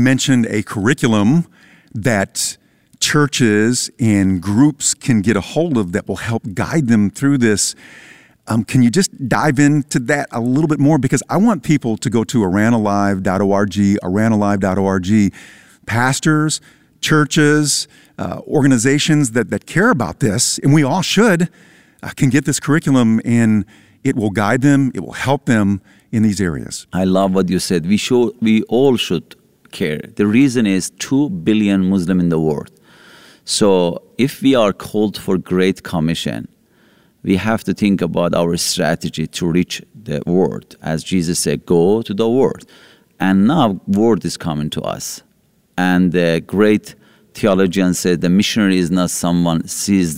mentioned a curriculum that churches and groups can get a hold of that will help guide them through this. Can you just dive into that a little bit more? Because I want people to go to iranalive.org, iranalive.org. Pastors, churches, organizations that care about this, and we all should, can get this curriculum, and it will guide them, it will help them in these areas. I love what you said. We all should care. The reason is 2 billion Muslims in the world. So if we are called for Great Commission, we have to think about our strategy to reach the world. As Jesus said, go to the world. And now word is coming to us. And the great theologian said the missionary is not someone sees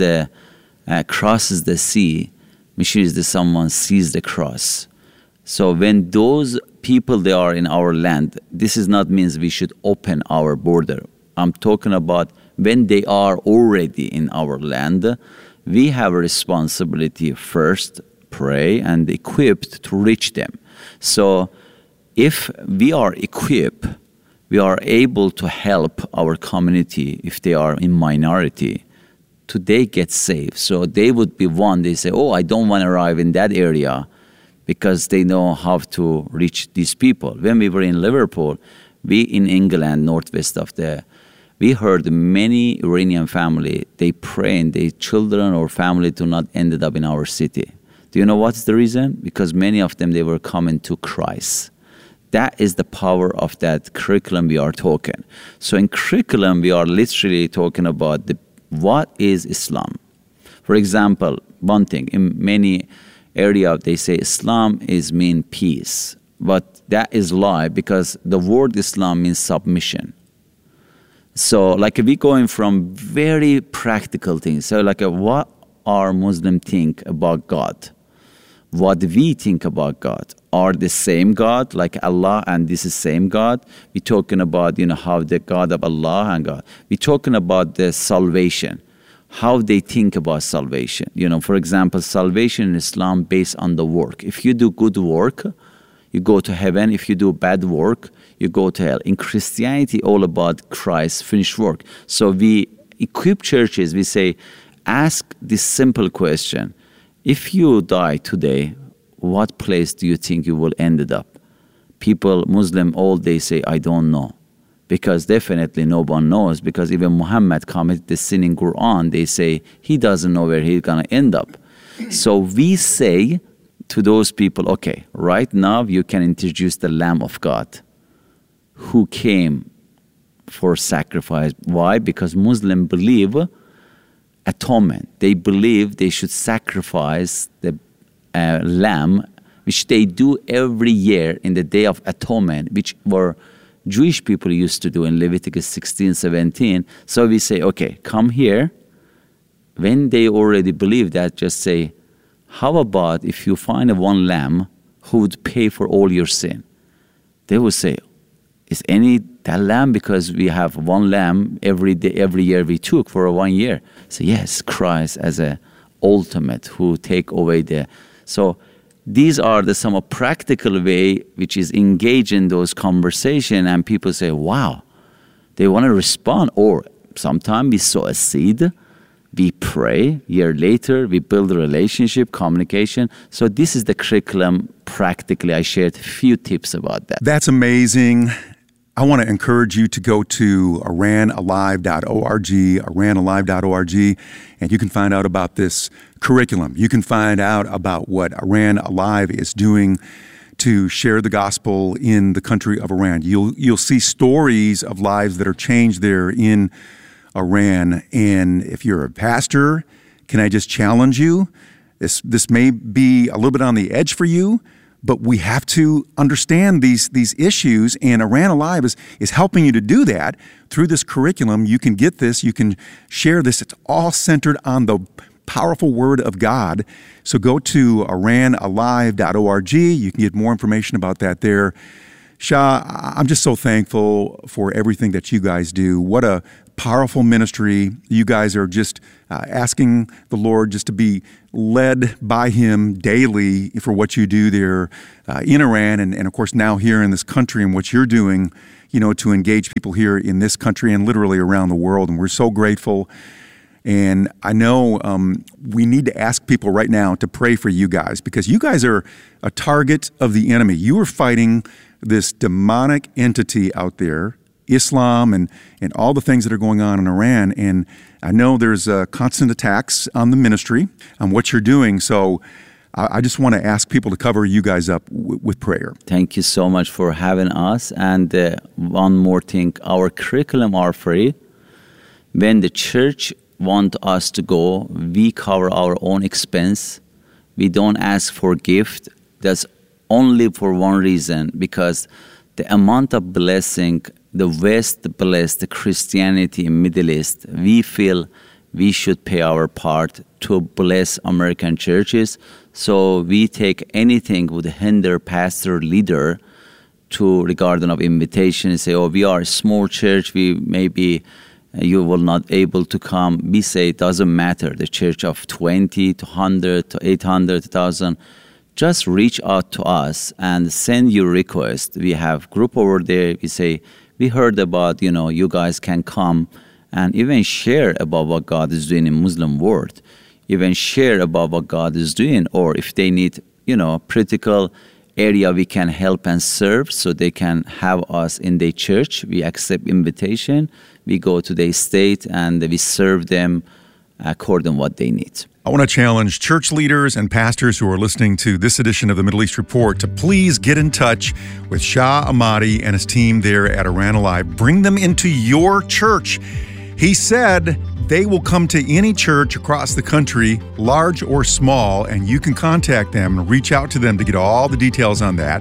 crosses the sea. Missionary is someone sees the cross. So when those people, they are in our land, this is not means we should open our border. I'm talking about when they are already in our land, we have a responsibility first, pray, and equipped to reach them. So if we are equipped, we are able to help our community if they are in minority to they get saved. So they would be one, they say, oh, I don't want to arrive in that area because they know how to reach these people. When we were in Liverpool, we in England, northwest of we heard many Iranian family, they pray and their children or family do not ended up in our city. Do you know what's the reason? Because many of them, they were coming to Christ. That is the power of that curriculum we are talking. So in curriculum, we are literally talking about what is Islam. For example, one thing, in many areas they say Islam mean peace. But that is lie because the word Islam means submission. So like we going from very practical things. So like what our Muslim think about God? What we think about God? Are the same God like Allah and this is same God? We're talking about, how the God of Allah and God. We're talking about the salvation, how they think about salvation. For example, salvation in Islam based on the work. If you do good work, you go to heaven. If you do bad work, you go to hell. In Christianity, all about Christ's finished work. So we equip churches, we say, ask this simple question. If you die today, what place do you think you will end up? People, Muslim, all they say, I don't know. Because definitely no one knows. Because even Muhammad committed the sin in Quran, they say he doesn't know where he's going to end up. So we say to those people, okay, right now you can introduce the Lamb of God who came for sacrifice. Why? Because Muslims believe atonement. They believe they should sacrifice the lamb, which they do every year in the Day of Atonement, which were Jewish people used to do in Leviticus 16, 17. So we say, okay, come here. When they already believe that, just say, how about if you find one lamb who would pay for all your sin? They will say, is that lamb? Because we have one lamb every year we took for 1 year. So yes, Christ as a ultimate who take away So these are some practical way which is engaged in those conversation, and people say, wow, they want to respond. Or sometimes we sow a seed, we pray, year later we build a relationship, communication. So this is the curriculum. Practically, I shared a few tips about that. That's amazing. I want to encourage you to go to iranalive.org, iranalive.org, and you can find out about this curriculum. You can find out about what Iran Alive is doing to share the gospel in the country of Iran. You'll see stories of lives that are changed there in Iran. And if you're a pastor, can I just challenge you? This may be a little bit on the edge for you, but we have to understand these issues, and Iran Alive is helping you to do that through this curriculum. You can get this, you can share this. It's all centered on the powerful Word of God. So go to iranalive.org. You can get more information about that there. Shah, I'm just so thankful for everything that you guys do. What a powerful ministry. You guys are just asking the Lord just to be led by Him daily for what you do there in Iran, and of course now here in this country, and what you're doing, to engage people here in this country and literally around the world. And we're so grateful. And I know we need to ask people right now to pray for you guys, because you guys are a target of the enemy. You are fighting this demonic entity out there, Islam, and all the things that are going on in Iran. And I know there's constant attacks on the ministry, on what you're doing. So I just want to ask people to cover you guys up with prayer. Thank you so much for having us. And one more thing, our curriculum are free. When the church want us to go, we cover our own expense. We don't ask for gift. That's only for one reason, because the amount of blessing the West blessed the Christianity in Middle East, we feel we should pay our part to bless American churches. So we take anything would hinder pastor leader to regarding of invitation and say, we are a small church, we maybe you will not able to come. We say it doesn't matter, the church of 20 to 100 to 800 to 1,000. Just reach out to us and send your request. We have group over there. We say, we heard about, you guys can come and even share about what God is doing in Muslim world. Even share about what God is doing, or if they need, critical area we can help and serve, so they can have us in their church. We accept invitation. We go to their state and we serve them according to what they need. I want to challenge church leaders and pastors who are listening to this edition of the Middle East Report to please get in touch with Shah Ahmadi and his team there at Iran Alive. Bring them into your church. He said they will come to any church across the country, large or small, and you can contact them and reach out to them to get all the details on that.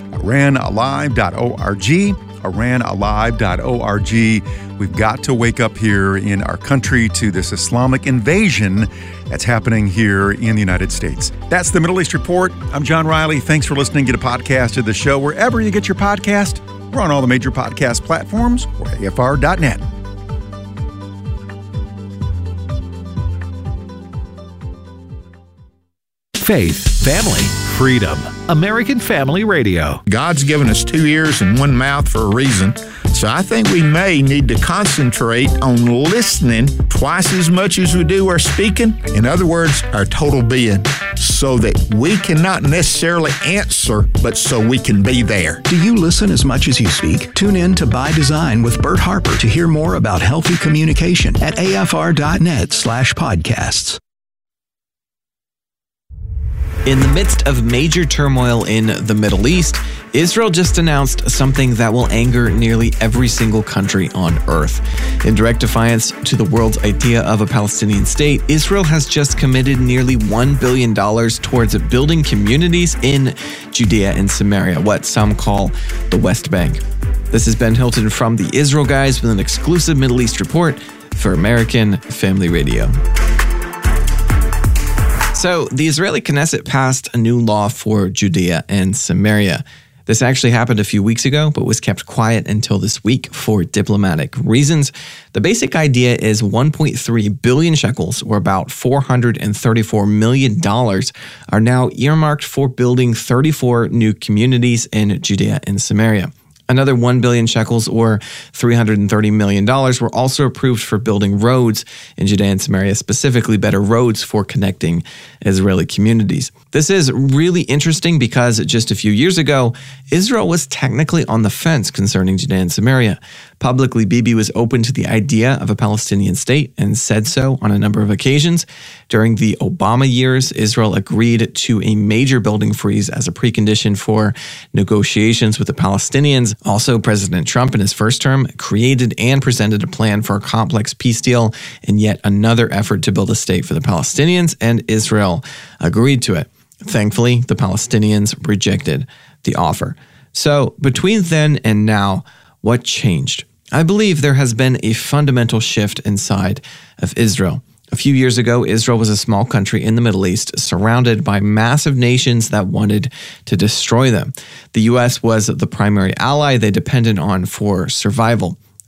IranAlive.org, IranAlive.org. We've got to wake up here in our country to this Islamic invasion that's happening here in the United States. That's the Middle East Report. I'm John Riley. Thanks for listening. Get a podcast of the show wherever you get your podcast. We're on all the major podcast platforms or AFR.net. Faith, family, freedom. American Family Radio. God's given us 2 ears and 1 mouth for a reason. So I think we may need to concentrate on listening twice as much as we do our speaking. In other words, our total being, so that we cannot necessarily answer, but so we can be there. Do you listen as much as you speak? Tune in to By Design with Bert Harper to hear more about healthy communication at afr.net/podcasts. In the midst of major turmoil in the Middle East, Israel just announced something that will anger nearly every single country on earth. In direct defiance to the world's idea of a Palestinian state, Israel has just committed nearly $1 billion towards building communities in Judea and Samaria, what some call the West Bank. This is Ben Hilton from the Israel Guys with an exclusive Middle East report for American Family Radio. So, the Israeli Knesset passed a new law for Judea and Samaria. This actually happened a few weeks ago, but was kept quiet until this week for diplomatic reasons. The basic idea is 1.3 billion shekels, or about $434 million, are now earmarked for building 34 new communities in Judea and Samaria. Another 1 billion shekels, or $330 million, were also approved for building roads in Judea and Samaria, specifically better roads for connecting Israeli communities. This is really interesting because just a few years ago, Israel was technically on the fence concerning Judea and Samaria. Publicly, Bibi was open to the idea of a Palestinian state and said so on a number of occasions. During the Obama years, Israel agreed to a major building freeze as a precondition for negotiations with the Palestinians. Also, President Trump in his first term created and presented a plan for a complex peace deal in yet another effort to build a state for the Palestinians, and Israel agreed to it. Thankfully, the Palestinians rejected the offer. So, between then and now, what changed? I believe there has been a fundamental shift inside of Israel. A few years ago, Israel was a small country in the Middle East, surrounded by massive nations that wanted to destroy them. The U.S. was the primary ally they depended on for survival. It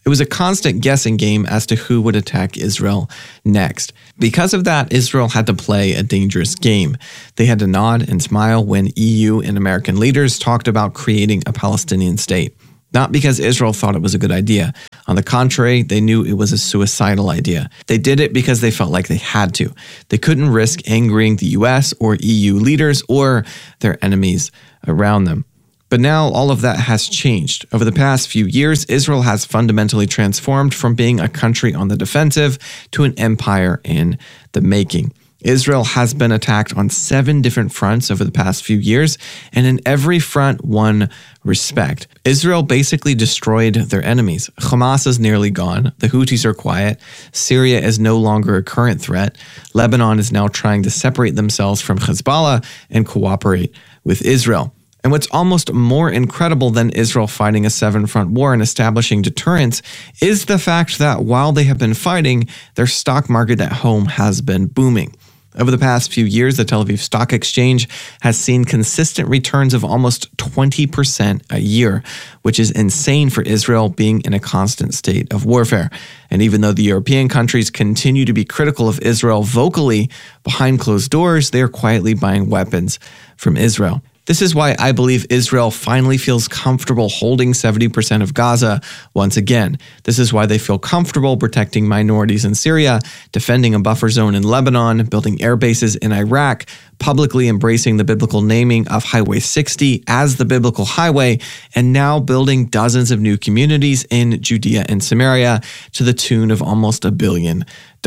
It was a constant guessing game as to who would attack Israel next. Because of that, Israel had to play a dangerous game. They had to nod and smile when EU and American leaders talked about creating a Palestinian state. Not because Israel thought it was a good idea. On the contrary, they knew it was a suicidal idea. They did it because they felt like they had to. They couldn't risk angering the US or EU leaders or their enemies around them. But now all of that has changed. Over the past few years, Israel has fundamentally transformed from being a country on the defensive to an empire in the making. Israel has been attacked on 7 different fronts over the past few years, and in every front, one respect. Israel basically destroyed their enemies. Hamas is nearly gone. The Houthis are quiet. Syria is no longer a current threat. Lebanon is now trying to separate themselves from Hezbollah and cooperate with Israel. And what's almost more incredible than Israel fighting a 7-front war and establishing deterrence is the fact that while they have been fighting, their stock market at home has been booming. Over the past few years, the Tel Aviv Stock Exchange has seen consistent returns of almost 20% a year, which is insane for Israel being in a constant state of warfare. And even though the European countries continue to be critical of Israel vocally, behind closed doors, they are quietly buying weapons from Israel. This is why I believe Israel finally feels comfortable holding 70% of Gaza once again. This is why they feel comfortable protecting minorities in Syria, defending a buffer zone in Lebanon, building air bases in Iraq, publicly embracing the biblical naming of Highway 60 as the biblical highway, and now building dozens of new communities in Judea and Samaria to the tune of almost $1 billion.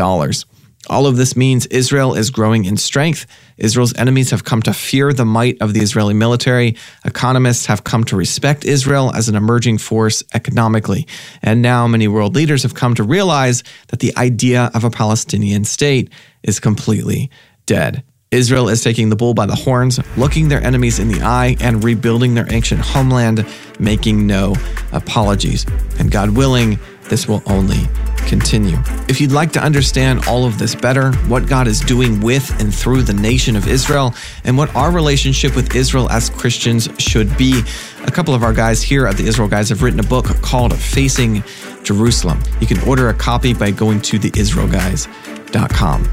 All of this means Israel is growing in strength. Israel's enemies have come to fear the might of the Israeli military. Economists have come to respect Israel as an emerging force economically. And now many world leaders have come to realize that the idea of a Palestinian state is completely dead. Israel is taking the bull by the horns, looking their enemies in the eye, and rebuilding their ancient homeland, making no apologies. And God willing, this will only continue. If you'd like to understand all of this better, what God is doing with and through the nation of Israel, and what our relationship with Israel as Christians should be, a couple of our guys here at the Israel Guys have written a book called Facing Jerusalem. You can order a copy by going to theisraelguys.com.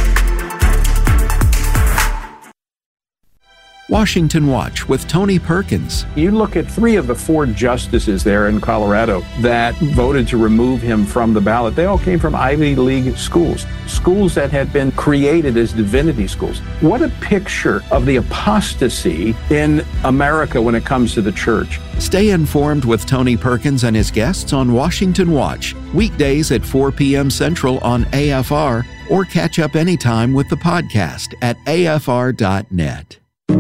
Washington Watch with Tony Perkins. You look at 3 of the 4 justices there in Colorado that voted to remove him from the ballot. They all came from Ivy League schools that had been created as divinity schools. What a picture of the apostasy in America when it comes to the church. Stay informed with Tony Perkins and his guests on Washington Watch, weekdays at 4 p.m. Central on AFR, or catch up anytime with the podcast at afr.net.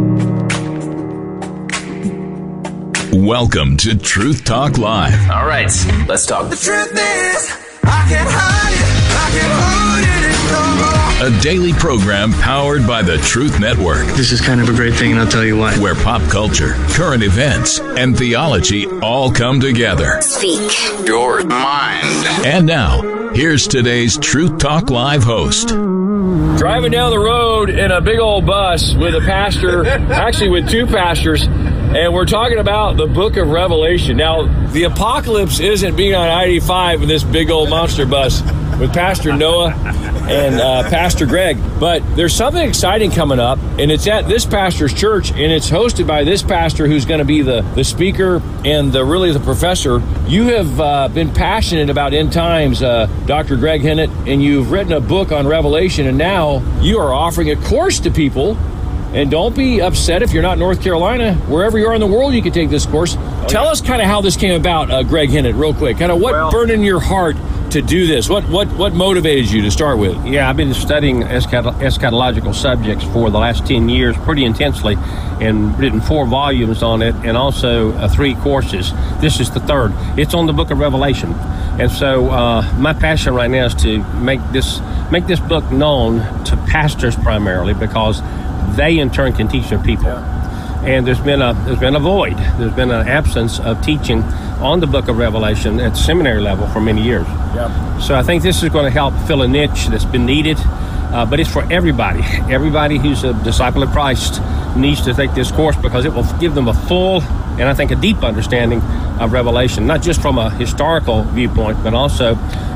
Welcome to Truth Talk Live. All right, let's talk. The truth is, I can't hide it, I can't hold it no more. A daily program powered by the Truth Network. This is kind of a great thing, and I'll tell you why. Where pop culture, current events, and theology all come together. Speak your mind. And now, here's today's Truth Talk Live host. Driving down the road in a big old bus with a pastor, actually with 2 pastors, and we're talking about the book of Revelation. Now, the apocalypse isn't being on I-85 in this big old monster bus with Pastor Noah and Pastor Greg, but there's something exciting coming up, and it's at this pastor's church, and it's hosted by this pastor who's going to be the speaker and the professor. You have been passionate about end times, Dr. Greg Hinnant, and you've written a book on Revelation, and now you are offering a course to people. And don't be upset if you're not in North Carolina. Wherever you are in the world, you can take this course. Tell us kind of how this came about, Greg Hinnant, real quick. Kind of what burned in your heart to do this? What motivated you to start with? Yeah, I've been studying eschatological subjects for the last 10 years pretty intensely and written 4 volumes on it and also 3 courses. This is the 3rd. It's on the book of Revelation. And so my passion right now is to make this book known to pastors primarily because they in turn can teach their people. And there's been a void. There's been an absence of teaching on the book of Revelation at seminary level for many years. Yep. So I think this is going to help fill a niche that's been needed, but it's for everybody. Everybody who's a disciple of Christ needs to take this course because it will give them a full and I think a deep understanding of Revelation, not just from a historical viewpoint, but also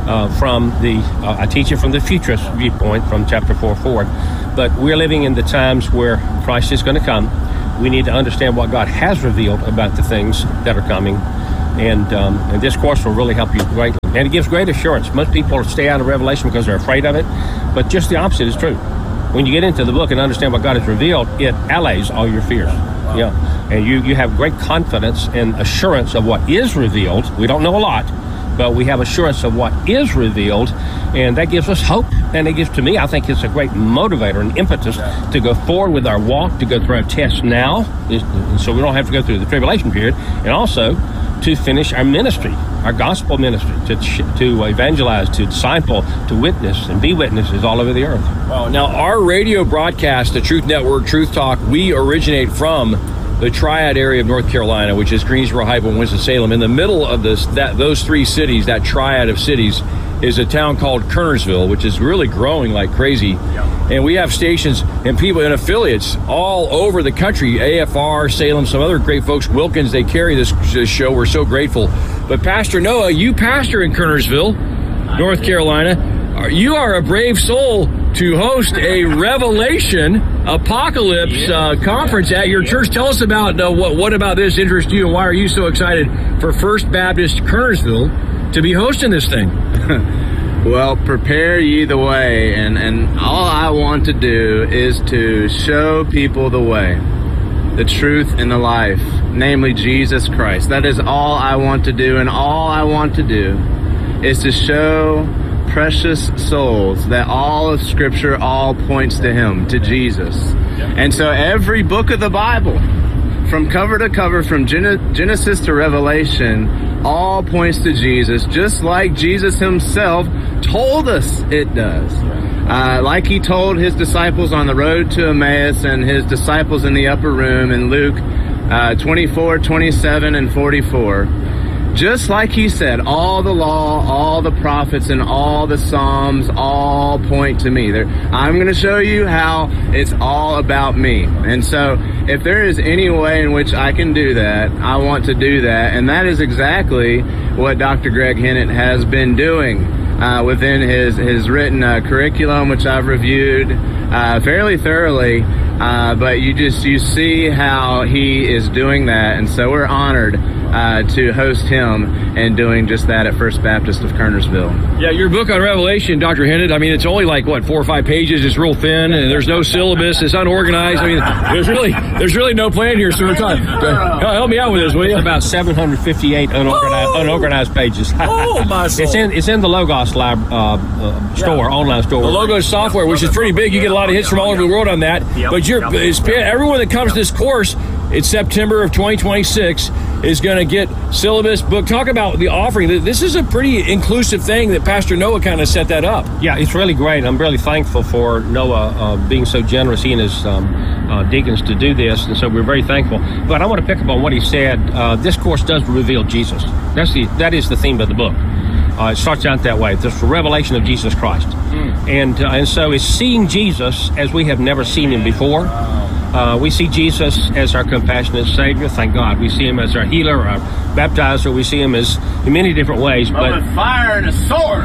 from I teach it from the futurist viewpoint from chapter 4 forward. But we're living in the times where Christ is going to come. We need to understand what God has revealed about the things that are coming. And this course will really help you greatly. And it gives great assurance. Most people stay out of Revelation because they're afraid of it. But just the opposite is true. When you get into the book and understand what God has revealed, it allays all your fears. Wow. Yeah. And you have great confidence and assurance of what is revealed. We don't know a lot, but we have assurance of what is revealed. And that gives us hope. And it gives, to me, I think it's a great motivator and impetus to go forward with our walk, to go through our tests now, so we don't have to go through the tribulation period, and also to finish our ministry, our gospel ministry, to evangelize, to disciple, to witness, and be witnesses all over the earth. Wow. Now, our radio broadcast, the Truth Network, Truth Talk, we originate from the Triad area of North Carolina, which is Greensboro, Hypo, and Winston-Salem. In the middle of those three cities, that triad of cities, is a town called Kernersville, which is really growing like crazy. Yeah. And we have stations and people and affiliates all over the country, AFR, Salem, some other great folks, Wilkins, they carry this show. We're so grateful. But Pastor Noah, you pastor in Kernersville, North Carolina. You are a brave soul to host a Revelation Apocalypse conference at your church. Tell us about what about this interests you, and why are you so excited for First Baptist Kernersville to be hosting this thing? Well, prepare ye the way, and all I want to do is to show people the way, the truth, and the life, namely Jesus Christ. That is all I want to do, and all I want to do is to show precious souls that all of Scripture all points to Him, to Jesus. And so every book of the Bible, from cover to cover, from Genesis to Revelation, all points to Jesus, just like Jesus Himself told us it does. Like He told His disciples on the road to Emmaus and His disciples in the upper room in Luke 24, 27, and 44. Just like He said, all the law, all the prophets, and all the Psalms all point to me. I'm going to show you how it's all about me. And so if there is any way in which I can do that, I want to do that. And that is exactly what Dr. Greg Hennett has been doing within his written curriculum, which I've reviewed fairly thoroughly. But you see how he is doing that. And so we're honored to host him and doing just that at First Baptist of Kernersville. Yeah, your book on Revelation, Dr. Hennett, I mean, it's only like, 4 or 5 pages. It's real thin, and there's no syllabus. It's unorganized. I mean, there's really no plan here, so we're talking. Help me out with this, will you? It's about 758 unorganized pages. Oh, my soul. It's in the Logos Lab store, online store. The Logos software, which is pretty big. You get a lot of hits from all over the world on that. Yep. But everyone that comes to this course, it's September of 2026, is going to get syllabus, book. Talk about the offering. This is a pretty inclusive thing that Pastor Noah kind of set that up. Yeah, it's really great. I'm really thankful for Noah being so generous, he and his deacons, to do this, and so we're very thankful. But I want to pick up on what he said. This course does reveal Jesus. That is the theme of the book. It starts out that way. It's the revelation of Jesus Christ. And so it's seeing Jesus as we have never seen Him before. We see Jesus as our compassionate Savior, thank God. We see Him as our healer, our baptizer. We see Him as in many different ways. But with fire and a sword.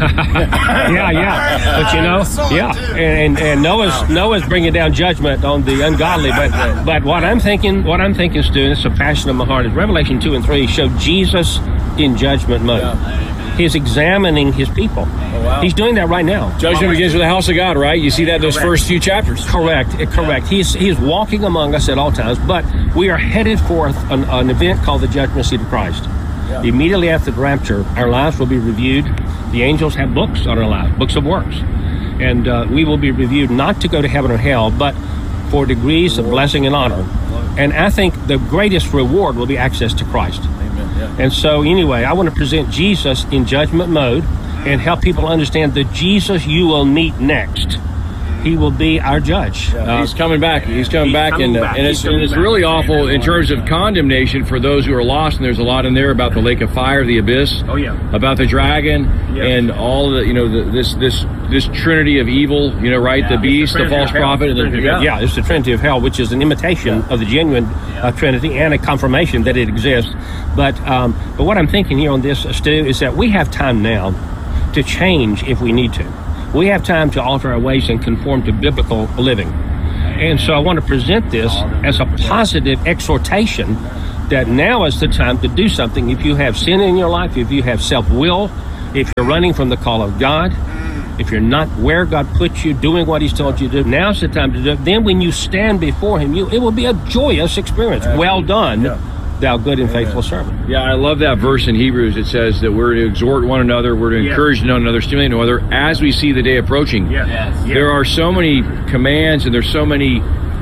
yeah. But and Noah's bringing down judgment on the ungodly. But what I'm thinking, Stu, it's a passion of my heart, is Revelation 2 and 3 show Jesus in judgment mode. Yeah. He's examining His people. Oh, wow. He's doing that right now. Judgment begins with the house of God, right? You see that in those first few chapters. Correct. He is walking among us at all times, but we are headed for an event called the Judgment Seat of Christ. Yeah. Immediately after the rapture, our lives will be reviewed. The angels have books on our lives, books of works. And we will be reviewed not to go to heaven or hell, but for degrees of blessing and honor. And I think the greatest reward will be access to Christ. And so anyway, I want to present Jesus in judgment mode and help people understand the Jesus you will meet next He will be our judge. He's coming back. He's coming back, and it's really awful in terms of condemnation for those who are lost. And there's a lot in there about the lake of fire, the abyss, about the dragon, and all the this trinity of evil. Right, the beast, the false prophet, and it's the trinity of hell, which is an imitation of the genuine Trinity and a confirmation that it exists. But what I'm thinking here on this, Stu, is that we have time now to change if we need to. We have time to alter our ways and conform to biblical living. And so I want to present this as a positive exhortation that now is the time to do something. If you have sin in your life, if you have self-will, if you're running from the call of God, if you're not where God put you, doing what He's told you to do, now's the time to do it. Then when you stand before Him, it will be a joyous experience. Well done, thou good and faithful servant. Yeah, I love that verse in Hebrews. It says that we're to exhort one another, we're to encourage one another, stimulate one another as we see the day approaching. There are so many commands, and there's so many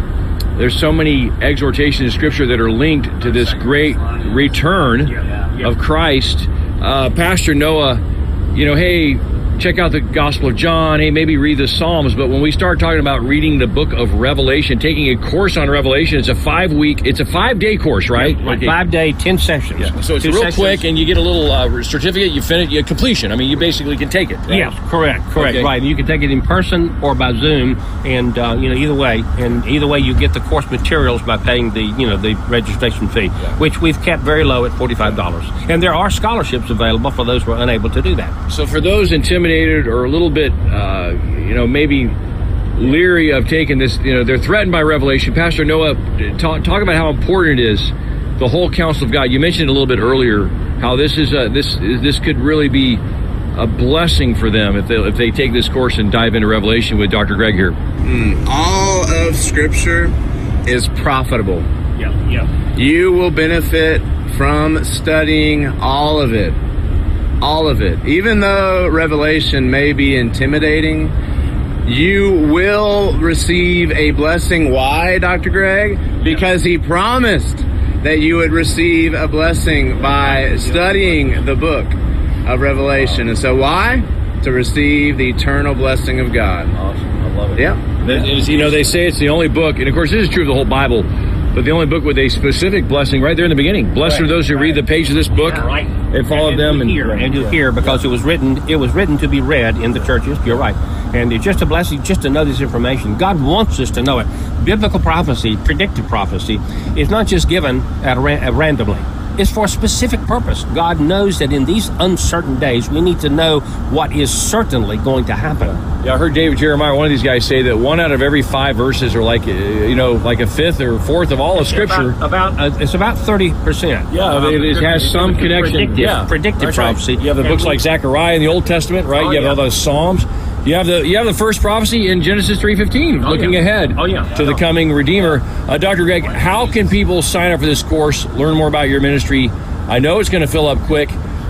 exhortations in Scripture that are linked to this great return of Christ. Pastor Noah, hey, check out the Gospel of John. Hey, maybe read the Psalms. But when we start talking about reading the book of Revelation, taking a course on Revelation, it's a 5-day course, right? 5-day, 10 sessions. Yeah. So it's real quick, and you get a little certificate. You finish, you completion. I mean, you basically can take it. Right? Yes, correct, okay. Right. You can take it in person or by Zoom, and either way. And either way, you get the course materials by paying the registration fee, which we've kept very low at $45. And there are scholarships available for those who are unable to do that. So for those intimidated or a little bit, maybe leery of taking this, they're threatened by Revelation. Pastor Noah, talk about how important it is, the whole counsel of God. You mentioned a little bit earlier how this is this could really be a blessing for them if they take this course and dive into Revelation with Dr. Greg here. All of Scripture is profitable. You will benefit from studying all of it. All of it. Even though Revelation may be intimidating, you will receive a blessing. Why, Dr. Greg? Because He promised that you would receive a blessing by studying the book of Revelation. And so why? To receive the eternal blessing of God. Awesome. I love it. Yeah. They say it's the only book, and of course this is true of the whole Bible, but the only book with a specific blessing right there in the beginning. Blessed are those who read the page of this book and follow them. And you hear, because it was written to be read in the churches. You're right. And it's just a blessing just to know this information. God wants us to know it. Biblical prophecy, predictive prophecy, is not just given randomly. It's for a specific purpose. God knows that in these uncertain days, we need to know what is certainly going to happen. Yeah, I heard David Jeremiah, one of these guys, say that 1 out of every 5 verses are like a fifth or fourth of all of Scripture. It's about 30%. Yeah, it has some connection. Predictive prophecy. You have the books like Zechariah in the Old Testament, right? You have all those Psalms. You have the first prophecy in Genesis 3:15, looking ahead to the coming Redeemer. Dr. Greg, how can people sign up for this course, learn more about your ministry? I know it's going to fill up quick.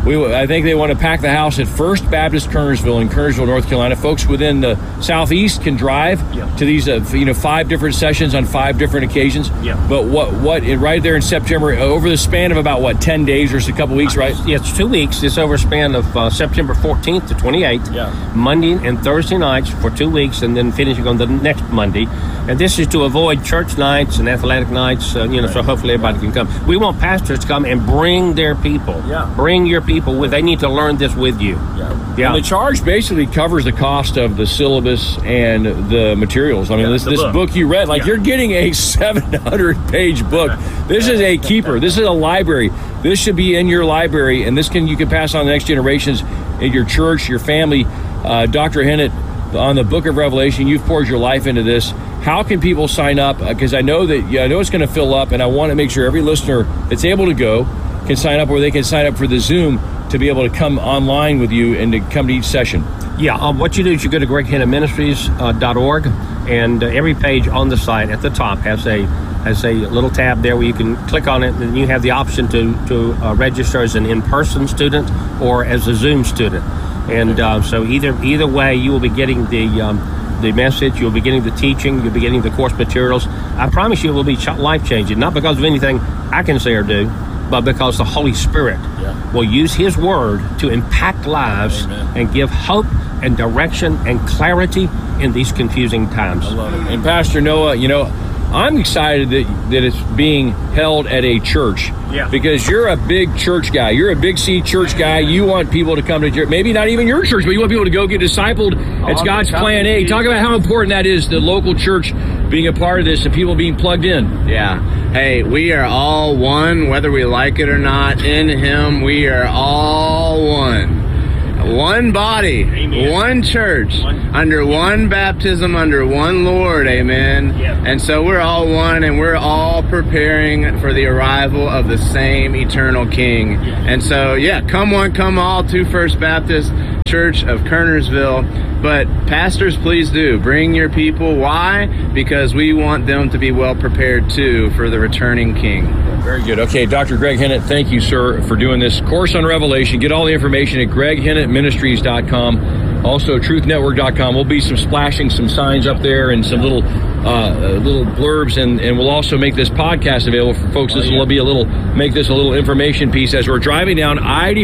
I think they want to pack the house at First Baptist Kernersville in Kernersville, North Carolina. Folks within the Southeast can drive to these 5 different sessions on 5 different occasions. But what right there in September, over the span of about 10 days or a couple weeks, right? It's 2 weeks. It's over a span of September 14th to 28th, Monday and Thursday nights for 2 weeks, and then finishing on the next Monday. And this is to avoid church nights and athletic nights, so hopefully everybody can come. We want pastors to come and bring their people. Bring your people with. They need to learn this with you. And the charge basically covers the cost of the syllabus and the materials. I mean, this book you read, you're getting a 700-page book. This is a keeper. This is a library. This should be in your library, and you can pass on the next generations in your church, your family. Dr. Hennett, on the book of Revelation, you've poured your life into this. How can people sign up? Because I know it's going to fill up, and I want to make sure every listener that's able to go can sign up, or they can sign up for the Zoom to be able to come online with you and to come to each session. What you do is you go to GregHennettMinistries.org, and every page on the site at the top has a little tab there where you can click on it, and you have the option to register as an in-person student or as a Zoom student. And so either way, you will be getting the message, you'll be getting the teaching, you'll be getting the course materials. I promise you it will be life-changing, not because of anything I can say or do, but because the Holy Spirit will use His Word to impact lives and give hope and direction and clarity in these confusing times. I love it. And Pastor Noah, I'm excited that it's being held at a church. Yeah. Because you're a big church guy. You're a Big C church guy. You want people to come to church. Maybe not even your church, but you want people to go get discipled. It's God's plan A. Talk about how important that is, the local church being a part of this and people being plugged in. Yeah. Hey, we are all one, whether we like it or not. In Him, we are all one. One body, one church, under one baptism, under one Lord, amen. And so we're all one, and we're all preparing for the arrival of the same eternal King. And so, come one, come all to First Baptist Church of Kernersville. But pastors, please do bring your people. Why? Because we want them to be well prepared too for the returning King. Very good. Okay, Dr. Greg Hennett, thank you, sir, for doing this course on Revelation. Get all the information at GregHennettMinistries.com. Also, TruthNetwork.com. We'll be splashing some signs up there and some little blurbs, and we'll also make this podcast available for folks. This will be make this a little information piece as we're driving down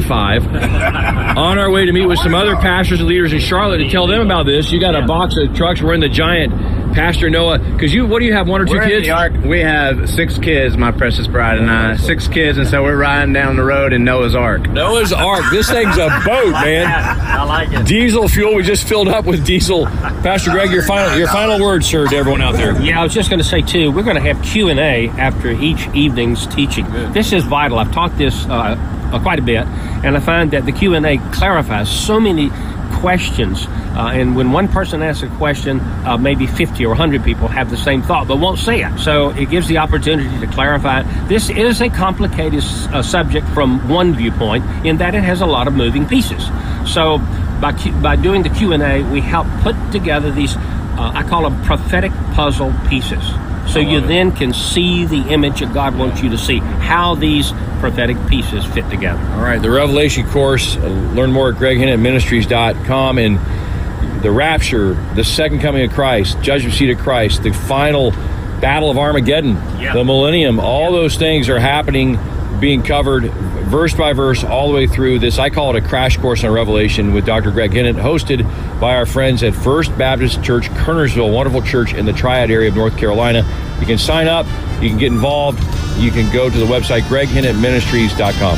I-85 on our way to meet with some other pastors and leaders in Charlotte to tell them about this. You got a box of trucks. We're in the giant. Pastor Noah, because what do you have, one or two kids? We have 6 kids, my precious bride and I. 6 kids, and so we're riding down the road in Noah's Ark. Noah's Ark. This thing's a boat, man. I like it. Diesel fuel. We just filled up with diesel. Pastor Greg, your final words, sir, to everyone out there. Yeah, I was just going to say, too, we're going to have Q&A after each evening's teaching. Good. This is vital. I've taught this quite a bit, and I find that the Q&A clarifies so many questions, and when one person asks a question, maybe 50 or 100 people have the same thought but won't say it. So it gives the opportunity to clarify. This is a complicated subject from one viewpoint in that it has a lot of moving pieces. So by doing the Q&A, we help put together these, I call them prophetic puzzle pieces. So you then can see the image that God wants you to see, how these prophetic pieces fit together. All right, the Revelation course, learn more at GregHennettMinistries.com. And the rapture, the second coming of Christ, judgment seat of Christ, the final battle of Armageddon, the millennium, all those things are happening, being covered verse by verse all the way through this. I call it a crash course on Revelation with Dr. Greg Hennett, hosted by our friends at First Baptist Church, Kernersville, wonderful church in the Triad area of North Carolina. You can sign up, you can get involved, you can go to the website GregHennettMinistries.com.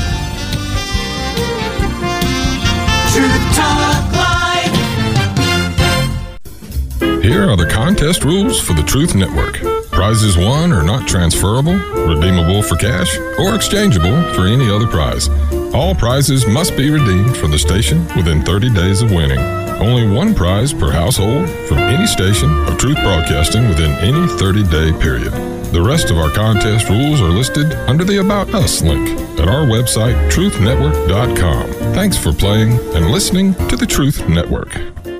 Truth Talk Live. Here are the contest rules for the Truth Network. Prizes won are not transferable, redeemable for cash, or exchangeable for any other prize. All prizes must be redeemed from the station within 30 days of winning. Only one prize per household from any station of Truth Broadcasting within any 30-day period. The rest of our contest rules are listed under the About Us link at our website, truthnetwork.com. Thanks for playing and listening to the Truth Network.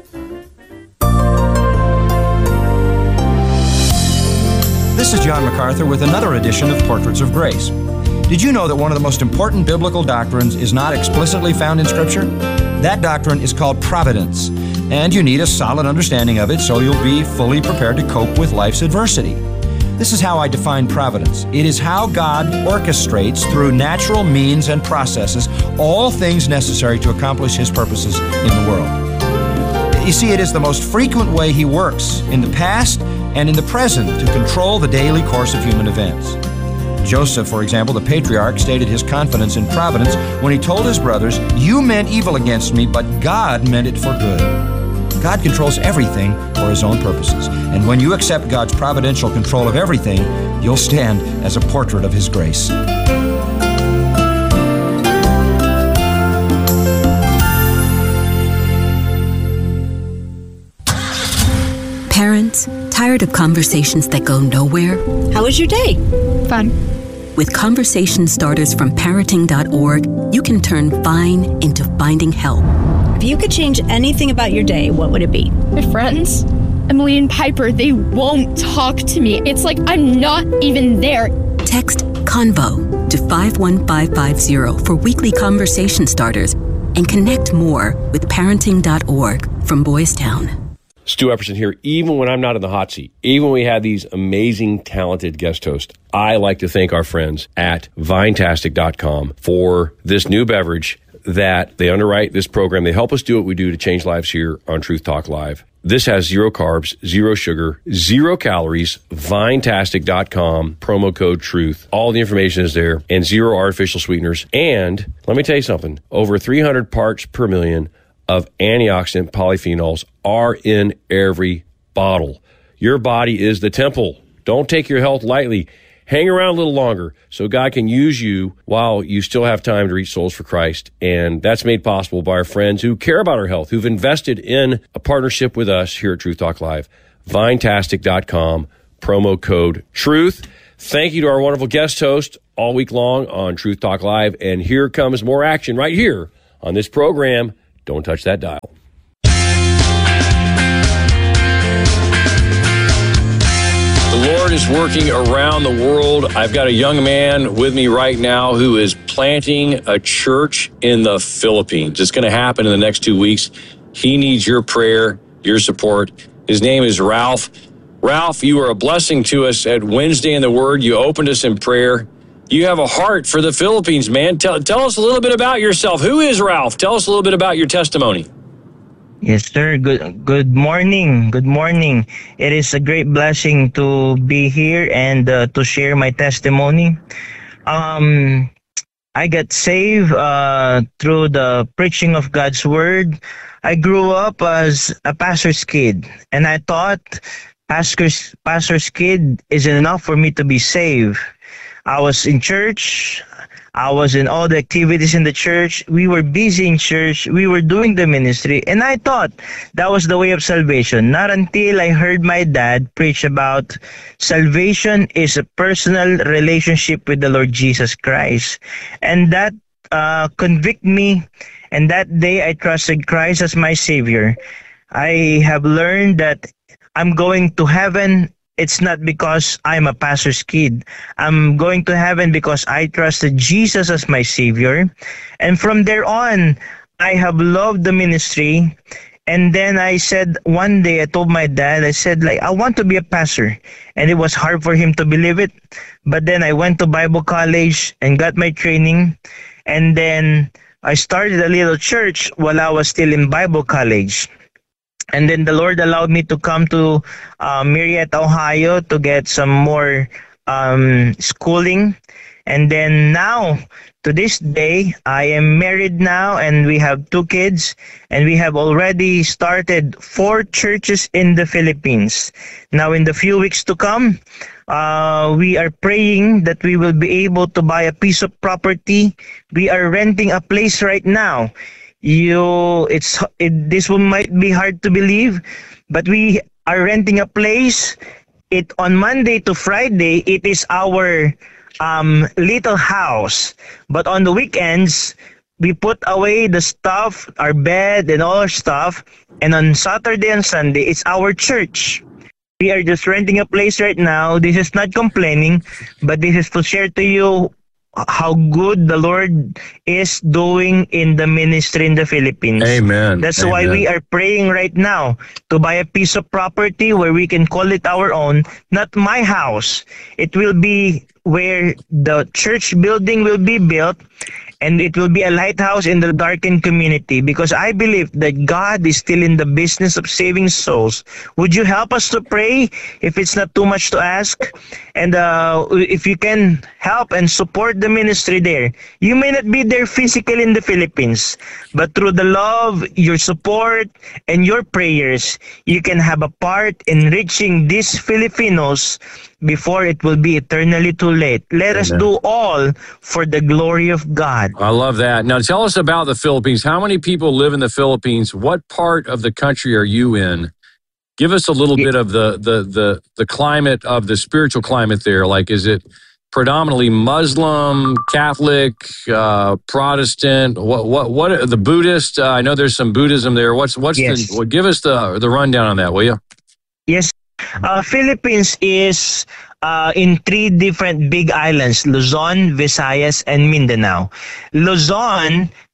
This is John MacArthur with another edition of Portraits of Grace. Did you know that one of the most important biblical doctrines is not explicitly found in Scripture? That doctrine is called providence, and you need a solid understanding of it so you'll be fully prepared to cope with life's adversity. This is how I define providence. It is how God orchestrates through natural means and processes all things necessary to accomplish His purposes in the world. You see, it is the most frequent way He works in the past and in the present to control the daily course of human events. Joseph, for example, the patriarch, stated his confidence in providence when he told his brothers, "You meant evil against me, but God meant it for good." God controls everything for His own purposes. And when you accept God's providential control of everything, you'll stand as a portrait of His grace. Parents, tired of conversations that go nowhere? How was your day? Fun. With conversation starters from parenting.org, you can turn fine into finding help. If you could change anything about your day, what would it be? My friends, Emily and Piper, they won't talk to me. It's like I'm not even there. Text CONVO to 51550 for weekly conversation starters and connect more with parenting.org from Boys Town. Stu Epperson here. Even when I'm not in the hot seat, even when we have these amazing, talented guest hosts, I like to thank our friends at Vinetastic.com for this new beverage that they underwrite this program. They help us do what we do to change lives here on Truth Talk Live. This has 0 carbs, 0 sugar, 0 calories, Vinetastic.com, promo code TRUTH. All the information is there, and 0 artificial sweeteners. And let me tell you something, over 300 parts per million of antioxidant polyphenols are in every bottle. Your body is the temple. Don't take your health lightly. Hang around a little longer so God can use you while you still have time to reach souls for Christ. And that's made possible by our friends who care about our health, who've invested in a partnership with us here at Truth Talk Live. Vinetastic.com, promo code TRUTH. Thank you to our wonderful guest host all week long on Truth Talk Live. And here comes more action right here on this program. Don't touch that dial. The Lord is working around the world. I've got a young man with me right now who is planting a church in the Philippines. It's going to happen in the next 2 weeks. He needs your prayer, your support. His name is Ralph. Ralph, you are a blessing to us at Wednesday in the Word. You opened us in prayer. You have a heart for the Philippines, man. Tell us a little bit about yourself. Who is Ralph? Tell us a little bit about your testimony. Yes, sir. Good morning. Good morning. It is a great blessing to be here and to share my testimony. I got saved through the preaching of God's word. I grew up as a pastor's kid, and I thought pastor's kid is enough for me to be saved. I was in church. I was in all the activities in the church. We were busy in church. We were doing the ministry. And I thought that was the way of salvation. Not until I heard my dad preach about salvation is a personal relationship with the Lord Jesus Christ. And that convicted me. And that day I trusted Christ as my Savior. I have learned that I'm going to heaven. It's not because I'm a pastor's kid. I'm going to heaven because I trusted Jesus as my Savior. And from there on, I have loved the ministry. And then I said, one day I told my dad, I said, I want to be a pastor. And it was hard for him to believe it. But then I went to Bible college and got my training. And then I started a little church while I was still in Bible college. And then the Lord allowed me to come to Marietta, Ohio to get some more schooling. And then now, to this day, I am married now and we have 2 kids. And we have already started 4 churches in the Philippines. Now, in the few weeks to come, we are praying that we will be able to buy a piece of property. We are renting a place right now. This one might be hard to believe, but we are renting a place. On Monday to Friday, it is our little house. But on the weekends, we put away the stuff, our bed and all our stuff. And on Saturday and Sunday, it's our church. We are just renting a place right now. This is not complaining, but this is to share to you how good the Lord is doing in the ministry in the Philippines. Amen. That's why we are praying right now to buy a piece of property where we can call it our own. Not my house. It will be where the church building will be built, and it will be a lighthouse in the darkened community, because I believe that God is still in the business of saving souls. Would you help us to pray if it's not too much to ask? And if you can help and support the ministry there. You may not be there physically in the Philippines, but through the love, your support, and your prayers, you can have a part in reaching these Filipinos before it will be eternally too late. Let us do all for the glory of God. I love that. Now tell us about the Philippines. How many people live in the Philippines? What part of the country are you in? Give us a little bit of the climate, of the spiritual climate there. Like, is it predominantly Muslim, Catholic, Protestant? What the Buddhist? I know there's some Buddhism there. Give us the rundown on that, will you? Yes. Philippines is in 3 different big islands: Luzon, Visayas, and Mindanao. Luzon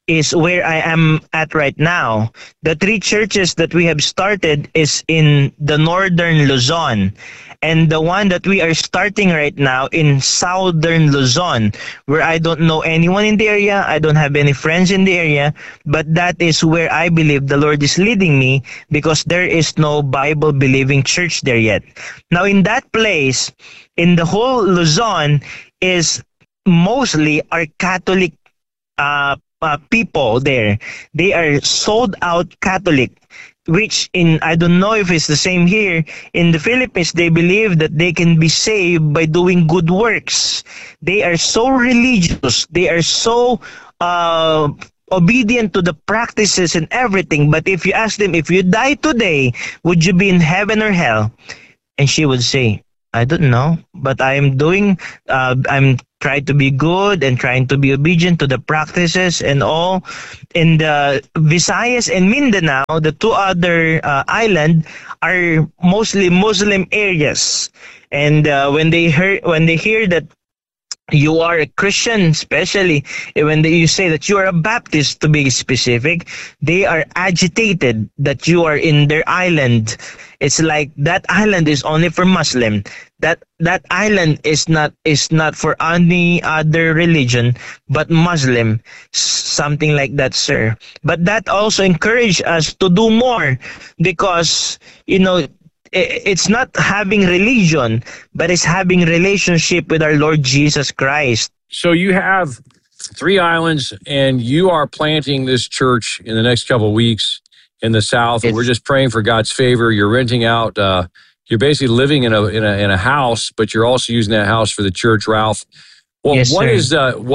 is where I am at right now. The 3 churches that we have started is in the northern Luzon. And the one that we are starting right now in southern Luzon, where I don't know anyone in the area, I don't have any friends in the area, but that is where I believe the Lord is leading me, because there is no Bible-believing church there yet. Now, in that place, in the whole Luzon, is mostly our Catholic people there. They are sold out Catholic, which I don't know if it's the same here. In the Philippines, they believe that they can be saved by doing good works. They are so religious. They are so obedient to the practices and everything. But if you ask them, if you die today, would you be in heaven or hell? And she would say, I don't know, but I'm trying to be good and trying to be obedient to the practices and all. In the Visayas and Mindanao, the 2 other island, are mostly Muslim areas. And when they hear that you are a Christian, especially when you say that you are a Baptist, to be specific, they are agitated that you are in their island. It's like that island is only for Muslim. That island is not for any other religion but Muslim, something like that, sir. But that also encouraged us to do more, because it's not having religion, but it's having relationship with our Lord Jesus Christ. So you have 3 islands, and you are planting this church in the next couple of weeks in the South. And we're just praying for God's favor. You're renting out. You're basically living in a house, but you're also using that house for the church, Ralph. Well, yes, what is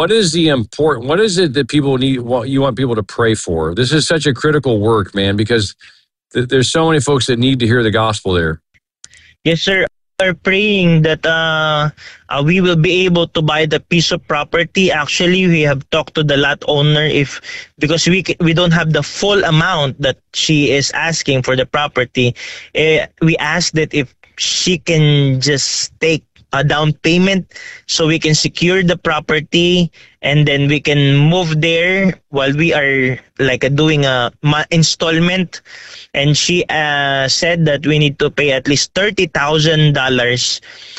it that people need? What you want people to pray for? This is such a critical work, man, because there's so many folks that need to hear the gospel there. Yes, sir. We're praying that we will be able to buy the piece of property. Actually, we have talked to the lot owner because we don't have the full amount that she is asking for the property. We asked that if she can just take a down payment so we can secure the property, and then we can move there while we are doing a installment. And she said that we need to pay at least $30,000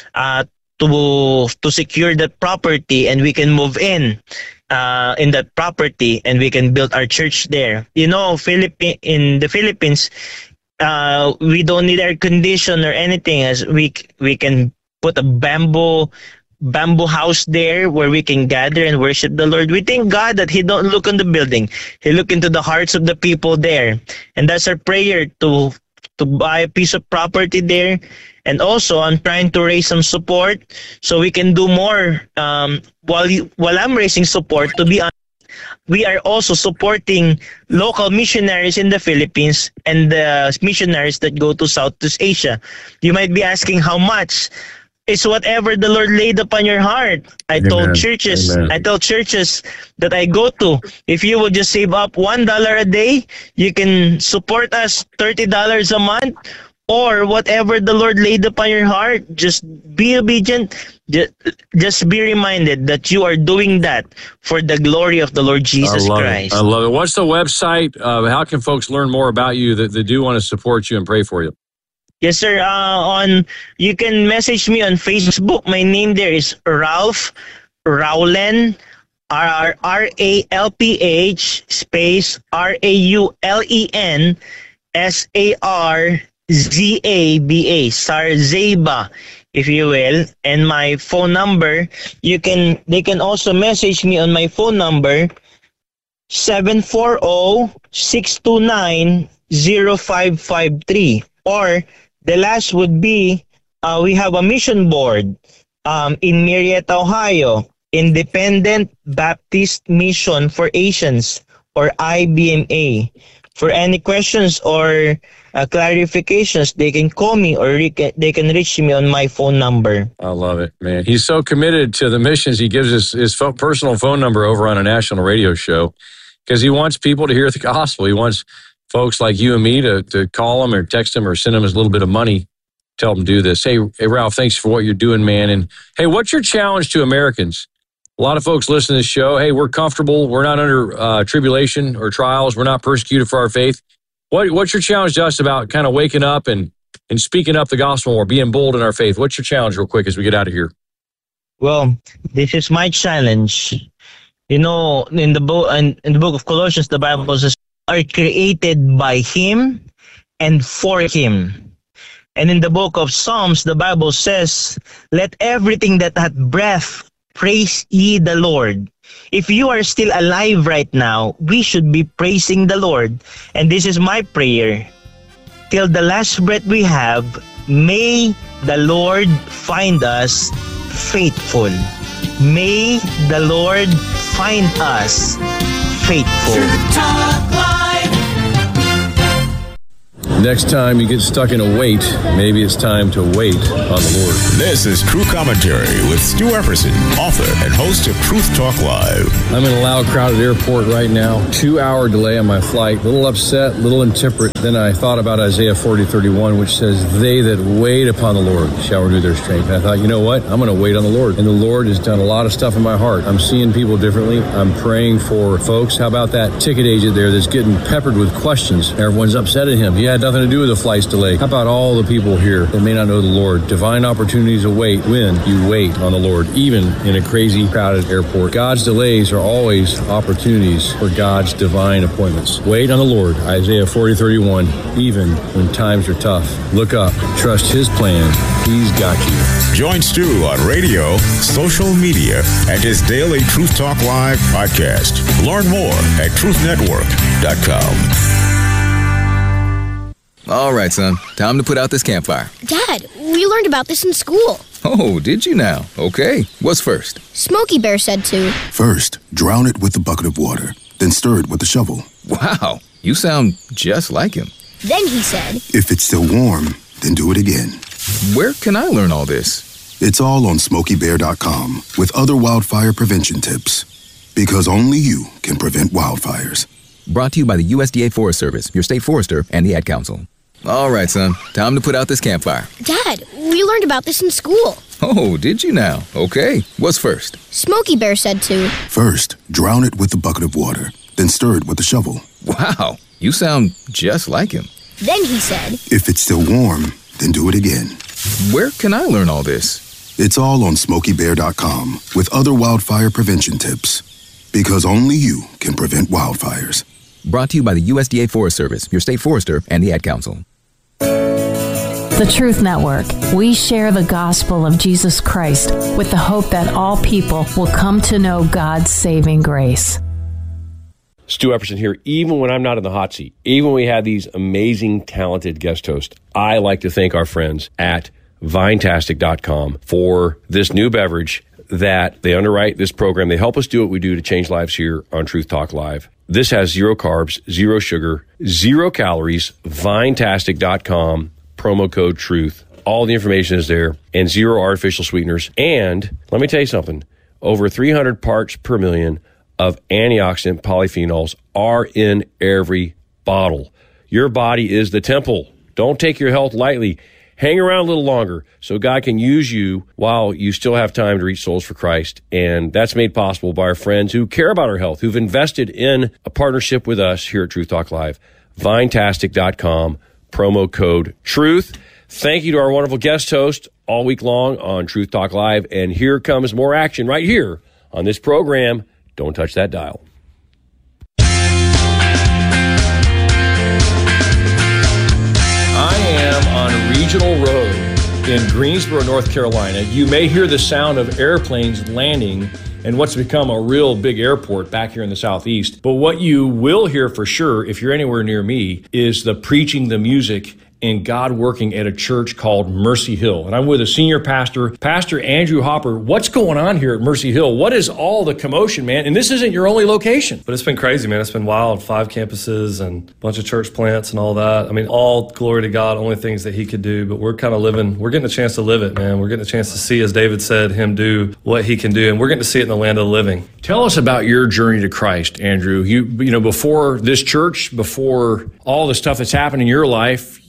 to secure that property, and we can move in that property, and we can build our church there. In the Philippines, we don't need air condition or anything, as we can put a bamboo house there where we can gather and worship the Lord. We thank God that He don't look on the building. He look into the hearts of the people there. And that's our prayer, to buy a piece of property there. And also, I'm trying to raise some support so we can do more. While I'm raising support, to be honest, we are also supporting local missionaries in the Philippines and the missionaries that go to Southeast Asia. You might be asking how much. It's whatever the Lord laid upon your heart. I told churches that I go to, if you would just save up $1 a day, you can support us $30 a month, or whatever the Lord laid upon your heart. Just be obedient. Just be reminded that you are doing that for the glory of the Lord Jesus Christ. I love it. What's the website? How can folks learn more about you that do want to support you and pray for you? Yes, sir. You can message me on Facebook. My name there is Ralph Raulen, RALPH space RAULEN SARZABA, Sarzaba, if you will. And my phone number, they can also message me on my phone number, 740-629-0553, or the last would be, we have a mission board in Marietta, Ohio, Independent Baptist Mission for Asians, or IBMA. For any questions or clarifications, they can call me, or they can reach me on my phone number. I love it, man. He's so committed to the missions. He gives us his personal phone number over on a national radio show because he wants people to hear the gospel. He wants folks like you and me to call him or text him or send him a little bit of money, tell him to do this. Hey, Ralph, thanks for what you're doing, man. And hey, what's your challenge to Americans? A lot of folks listen to this show. Hey, we're comfortable. We're not under tribulation or trials. We're not persecuted for our faith. What's your challenge to us about kind of waking up and speaking up the gospel more, being bold in our faith? What's your challenge real quick as we get out of here? Well, this is my challenge. You know, in the book of Colossians, the Bible says, are created by Him and for Him. And in the book of Psalms, the Bible says, let everything that hath breath praise ye the Lord. If you are still alive right now, we should be praising the Lord. And this is my prayer. Till the last breath we have, may the Lord find us faithful. May the Lord find us faithful. Truth Talk Live. Next time you get stuck in a wait, maybe it's time to wait on the Lord. This is True Commentary with Stu Epperson, author and host of Truth Talk Live. I'm in a loud, crowded airport right now. 2-hour delay on my flight. A little upset, a little intemperate. Then I thought about Isaiah 40:31, which says, they that wait upon the Lord shall renew their strength. And I thought, you know what? I'm going to wait on the Lord. And the Lord has done a lot of stuff in my heart. I'm seeing people differently. I'm praying for folks. How about that ticket agent there that's getting peppered with questions? Everyone's upset at him. He had nothing to do with the flight's delay. How about all the people here that may not know the Lord? Divine opportunities await when you wait on the Lord, even in a crazy, crowded airport. God's delays are always opportunities for God's divine appointments. Wait on the Lord, Isaiah 40:31, even when times are tough. Look up, trust His plan. He's got you. Join Stu on radio, social media, and his daily Truth Talk Live podcast. Learn more at truthnetwork.com. All right, son. Time to put out this campfire. Dad, we learned about this in school. Oh, did you now? Okay. What's first? Smokey Bear said to. First, drown it with a bucket of water, then stir it with a shovel. Wow, you sound just like him. Then he said, if it's still warm, then do it again. Where can I learn all this? It's all on SmokeyBear.com with other wildfire prevention tips. Because only you can prevent wildfires. Brought to you by the USDA Forest Service, your state forester, and the Ad Council. All right, son. Time to put out this campfire. Dad, we learned about this in school. Oh, did you now? Okay. What's first? Smokey Bear said to. First, drown it with a bucket of water, then stir it with a shovel. Wow, you sound just like him. Then he said, if it's still warm, then do it again. Where can I learn all this? It's all on SmokeyBear.com with other wildfire prevention tips. Because only you can prevent wildfires. Brought to you by the USDA Forest Service, your state forester, and the Ad Council. The Truth Network. We share the gospel of Jesus Christ with the hope that all people will come to know God's saving grace. Stu Epperson here. Even when I'm not in the hot seat, even when we have these amazing, talented guest hosts, I like to thank our friends at Vinetastic.com for this new beverage that they underwrite this program. They help us do what we do to change lives here on Truth Talk Live. This has 0 carbs, 0 sugar, 0 calories, Vinetastic.com, promo code TRUTH. All the information is there, and 0 artificial sweeteners. And let me tell you something, over 300 parts per million of antioxidant polyphenols are in every bottle. Your body is the temple. Don't take your health lightly. Hang around a little longer so God can use you while you still have time to reach souls for Christ. And that's made possible by our friends who care about our health, who've invested in a partnership with us here at Truth Talk Live. Vinetastic.com, promo code TRUTH. Thank you to our wonderful guest host all week long on Truth Talk Live. And here comes more action right here on this program. Don't touch that dial. I am on Regional Road in Greensboro, North Carolina. You may hear the sound of airplanes landing in what's become a real big airport back here in the Southeast. But what you will hear for sure, if you're anywhere near me, is the preaching, the music, and God working at a church called Mercy Hill. And I'm with a senior pastor, Pastor Andrew Hopper. What's going on here at Mercy Hill? What is all the commotion, man? And this isn't your only location. But it's been crazy, man. It's been wild. 5 campuses and a bunch of church plants and all that. I mean, all glory to God, only things that he could do. But we're kind of living, we're getting a chance to live it, man. We're getting a chance to see, as David said, him do what he can do. And we're getting to see it in the land of the living. Tell us about your journey to Christ, Andrew. You know, before this church, before all the stuff that's happened in your life,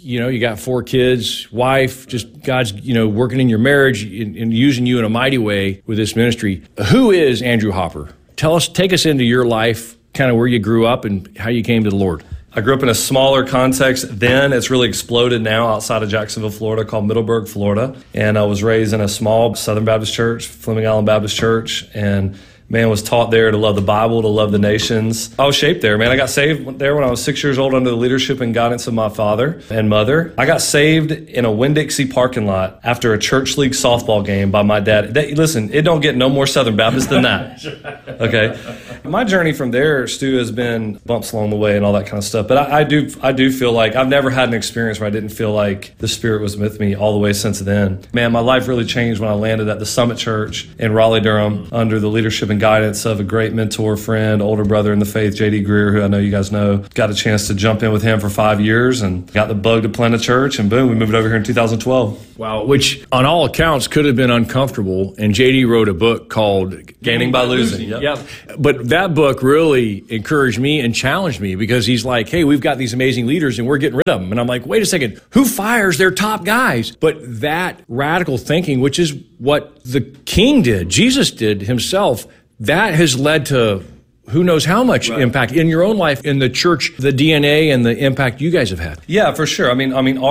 you got 4 kids, wife, just God's, working in your marriage and using you in a mighty way with this ministry. Who is Andrew Hopper? Take us into your life, kind of where you grew up and how you came to the Lord. I grew up in a smaller context then. It's really exploded now outside of Jacksonville, Florida, called Middleburg, Florida. And I was raised in a small Southern Baptist church, Fleming Island Baptist Church, and was taught there to love the Bible, to love the nations. I was shaped there, man. I got saved there when I was 6 years old under the leadership and guidance of my father and mother. I got saved in a Winn-Dixie parking lot after a church league softball game by my dad. Listen, it don't get no more Southern Baptist than that. Okay? My journey from there, Stu, has been bumps along the way and all that kind of stuff. But I do feel like I've never had an experience where I didn't feel like the Spirit was with me all the way since then. Man, my life really changed when I landed at the Summit Church in Raleigh, Durham, under the leadership and guidance of a great mentor, friend, older brother in the faith, J.D. Greer, who I know you guys know. Got a chance to jump in with him for 5 years and got the bug to plant a church, and boom, we moved over here in 2012. Wow, which on all accounts could have been uncomfortable. And J.D. wrote a book called Gaining by Losing. Yep. But that book really encouraged me and challenged me, because he's like, hey, we've got these amazing leaders and we're getting rid of them. And I'm like, wait a second, who fires their top guys? But that radical thinking, which is what the king did, Jesus did himself, that has led to who knows how much impact in your own life, in the church, the DNA and the impact you guys have had. Yeah, for sure. I mean,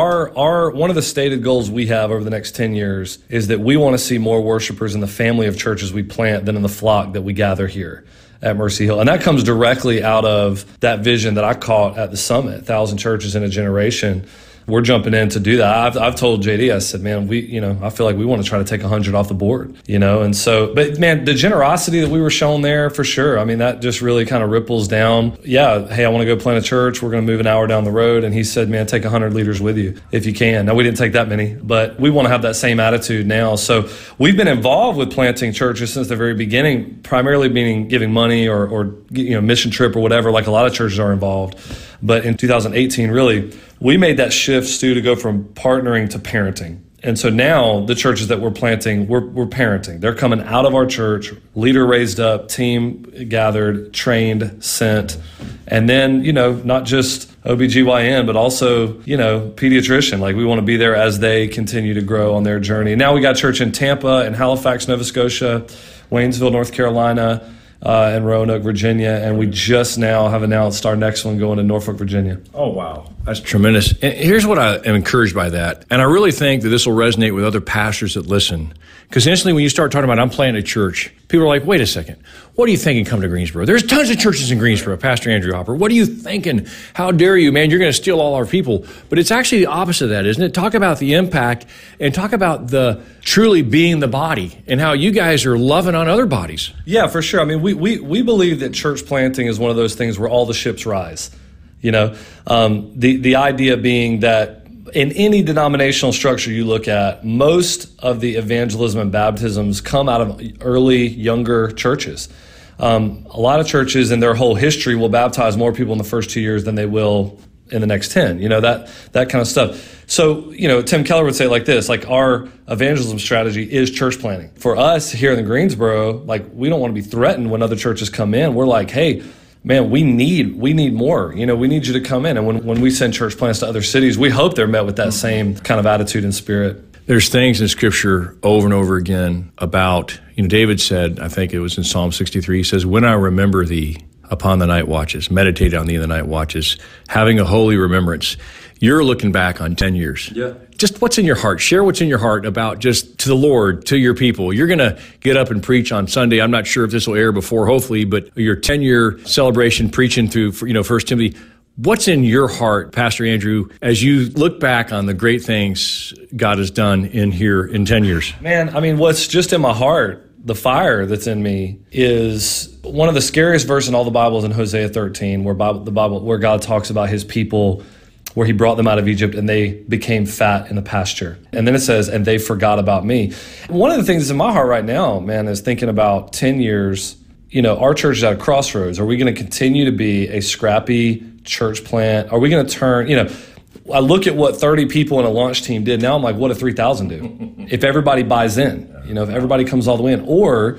our one of the stated goals we have over the next 10 years is that we want to see more worshipers in the family of churches we plant than in the flock that we gather here at Mercy Hill. And that comes directly out of that vision that I caught at the Summit, 1,000 churches in a generation. We're jumping in to do that. I've told JD, I said, man, I feel like we want to try to take 100 off the board, and so, but man, the generosity that we were shown there, for sure. I mean, that just really kind of ripples down. Yeah. Hey, I want to go plant a church. We're going to move an hour down the road. And he said, man, take 100 leaders with you if you can. Now, we didn't take that many, but we want to have that same attitude now. So we've been involved with planting churches since the very beginning, primarily meaning giving money or mission trip or whatever, like a lot of churches are involved. But in 2018, really, we made that shift, Stu, to go from partnering to parenting. And so now the churches that we're planting, we're parenting. They're coming out of our church, leader raised up, team gathered, trained, sent. And then, not just OBGYN, but also, pediatrician. Like, we want to be there as they continue to grow on their journey. Now we got church in Tampa and Halifax, Nova Scotia, Waynesville, North Carolina, and Roanoke, Virginia, and we just now have announced our next one going to Norfolk, Virginia. Oh, wow. That's tremendous. And here's what I am encouraged by that. And I really think that this will resonate with other pastors that listen. Because instantly when you start talking about, I'm planting a church, people are like, wait a second, what are you thinking come to Greensboro? There's tons of churches in Greensboro, Pastor Andrew Hopper. What are you thinking? How dare you, man? You're going to steal all our people. But it's actually the opposite of that, isn't it? Talk about the impact and talk about the truly being the body and how you guys are loving on other bodies. Yeah, for sure. I mean, we believe that church planting is one of those things where all the ships rise. The idea being that in any denominational structure you look at, most of the evangelism and baptisms come out of early, younger churches. A lot of churches in their whole history will baptize more people in the first 2 years than they will in the next 10, that kind of stuff. So, Tim Keller would say it like this, like, our evangelism strategy is church planting. For us here in the Greensboro, like, we don't want to be threatened when other churches come in. We're like, hey, man, we need more. We need you to come in. And when we send church plants to other cities, we hope they're met with that same kind of attitude and spirit. There's things in Scripture over and over again about, David said, I think it was in Psalm 63, he says, when I remember thee upon the night watches, meditate on thee in the night watches, having a holy remembrance. You're looking back on 10 years. Yeah. Just what's in your heart. Share what's in your heart about just to the Lord, to your people. You're going to get up and preach on Sunday. I'm not sure if this will air before, hopefully, but your 10-year celebration preaching through, 1 Timothy. What's in your heart, Pastor Andrew, as you look back on the great things God has done in here in 10 years? Man, I mean, what's just in my heart, the fire that's in me, is one of the scariest verses in all the Bible is in Hosea 13, where God talks about his people, where he brought them out of Egypt and they became fat in the pasture. And then it says, and they forgot about me. One of the things that's in my heart right now, man, is thinking about 10 years, our church is at a crossroads. Are we going to continue to be a scrappy church plant? Are we going to turn, I look at what 30 people in a launch team did. Now I'm like, what if 3,000 do? If everybody buys in, if everybody comes all the way in. Or,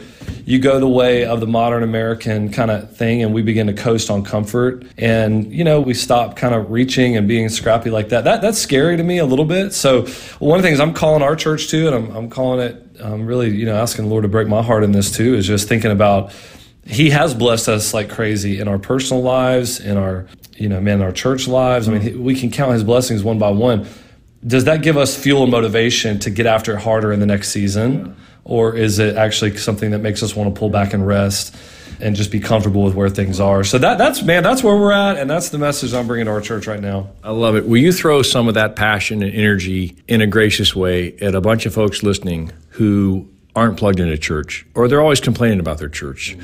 you go the way of the modern American kind of thing, and we begin to coast on comfort. And, we stop kind of reaching and being scrappy like that. That's scary to me a little bit. So one of the things I'm calling our church to, and I'm calling it, I'm really, asking the Lord to break my heart in this too, is just thinking about, He has blessed us like crazy in our personal lives, in our, our church lives. I mean, we can count His blessings one by one. Does that give us fuel and motivation to get after it harder in the next season? Or is it actually something that makes us want to pull back and rest and just be comfortable with where things are? So that's where we're at, and that's the message I'm bringing to our church right now. I love it. Will you throw some of that passion and energy in a gracious way at a bunch of folks listening who aren't plugged into church, or they're always complaining about their church,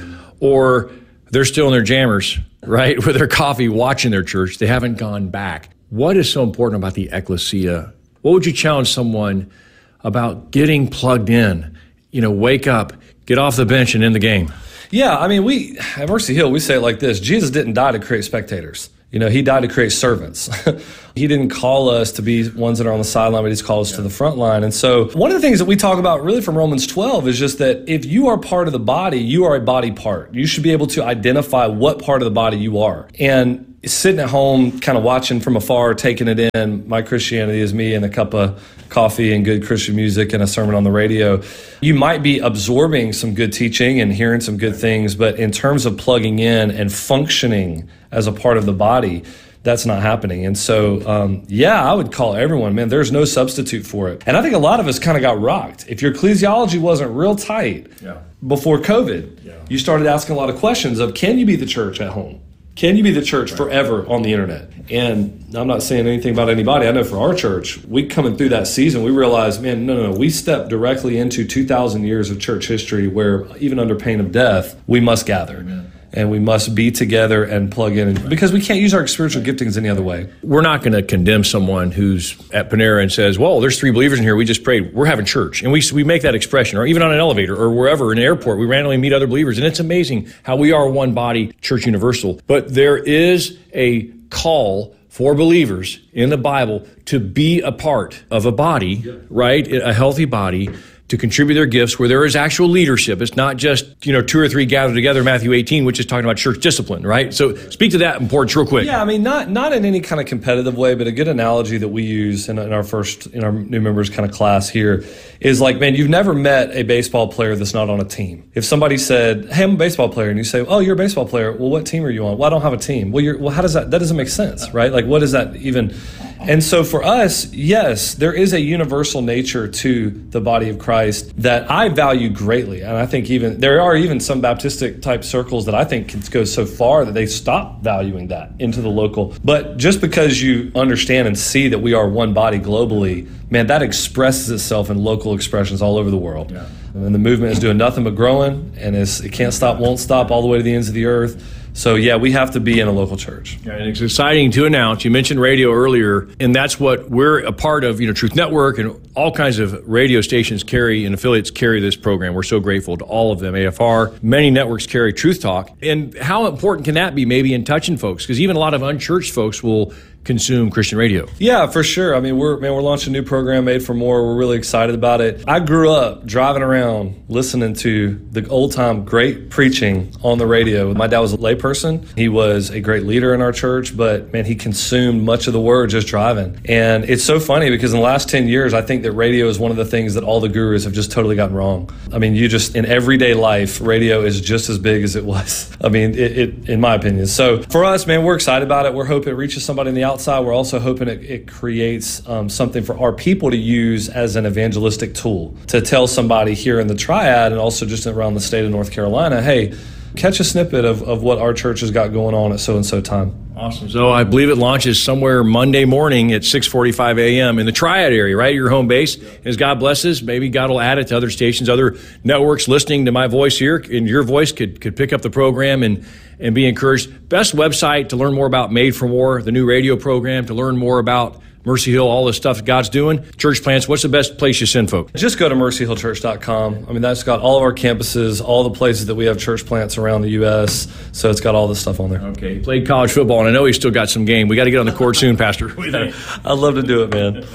or they're still in their jammers, right, with their coffee watching their church. They haven't gone back. What is so important about the ecclesia? What would you challenge someone about getting plugged in? Wake up, get off the bench and in the game. Yeah, I mean, we at Mercy Hill, we say it like this: Jesus didn't die to create spectators. He died to create servants. He didn't call us to be ones that are on the sideline, but He's called us to the front line. And so one of the things that we talk about really from Romans 12 is just that if you are part of the body, you are a body part. You should be able to identify what part of the body you are. And sitting at home, kind of watching from afar, taking it in, my Christianity is me and a cup of coffee and good Christian music and a sermon on the radio. You might be absorbing some good teaching and hearing some good things, but in terms of plugging in and functioning as a part of the body, that's not happening. And so, I would call everyone, man, there's no substitute for it. And I think a lot of us kind of got rocked. If your ecclesiology wasn't real tight before COVID, you started asking a lot of questions of, can you be the church at home? Can you be the church forever on the internet? And I'm not saying anything about anybody. I know for our church, we coming through that season, we realized, man, no. We stepped directly into 2,000 years of church history where even under pain of death, we must gather. Amen. And we must be together and plug in, because we can't use our spiritual giftings any other way. We're not going to condemn someone who's at Panera and says, well, there's 3 believers in here, we just prayed, we're having church. And we make that expression, or even on an elevator or wherever, in an airport, we randomly meet other believers. And it's amazing how we are one body, church universal. But there is a call for believers in the Bible to be a part of a body, right? A healthy body, to contribute their gifts where there is actual leadership. It's not just, 2 or 3 gathered together, Matthew 18, which is talking about church discipline, right? So speak to that importance real quick. Yeah, I mean, not in any kind of competitive way, but a good analogy that we use in our new members kind of class here is like, man, you've never met a baseball player that's not on a team. If somebody said, hey, I'm a baseball player, and you say, oh, you're a baseball player. Well, what team are you on? Well, I don't have a team. Well, how does that doesn't make sense, right? Like, what is that even? And so for us, yes, there is a universal nature to the body of Christ that I value greatly. And I think there are even some Baptistic type circles that I think can go so far that they stop valuing that into the local. But just because you understand and see that we are one body globally, man, that expresses itself in local expressions all over the world. Yeah. And the movement is doing nothing but growing, and it can't stop, won't stop, all the way to the ends of the earth. So, yeah, we have to be in a local church. Yeah, and it's exciting to announce. You mentioned radio earlier, and that's what we're a part of. Truth Network and all kinds of radio stations carry and affiliates carry this program. We're so grateful to all of them. AFR, many networks carry Truth Talk. And how important can that be maybe in touching folks? Because even a lot of unchurched folks will consume Christian radio. Yeah, for sure. I mean, we're launching a new program, Made for More. We're really excited about it. I grew up driving around listening to the old-time great preaching on the radio. My dad was a layperson. He was a great leader in our church, but, man, he consumed much of the word just driving. And it's so funny because in the last 10 years, I think that radio is one of the things that all the gurus have just totally gotten wrong. I mean, in everyday life, radio is just as big as it was. I mean, it in my opinion. So for us, man, we're excited about it. We're hoping it reaches somebody in the outside. We're also hoping it creates something for our people to use as an evangelistic tool to tell somebody here in the Triad and also just around the state of North Carolina, hey, catch a snippet of what our church has got going on at so-and-so time. Awesome. So I believe it launches somewhere Monday morning at 6:45 a.m. in the Triad area, right? Your home base. As God blesses, maybe God will add it to other stations, other networks listening to my voice here, and your voice could pick up the program and be encouraged. Best website to learn more about Made for More, the new radio program, to learn more about Mercy Hill, all the stuff God's doing. Church plants, what's the best place you send folks? Just go to mercyhillchurch.com. I mean, that's got all of our campuses, all the places that we have church plants around the U.S., so it's got all this stuff on there. Okay. He played college football, and I know he's still got some game. We got to get on the court soon, Pastor. I'd love to do it, man.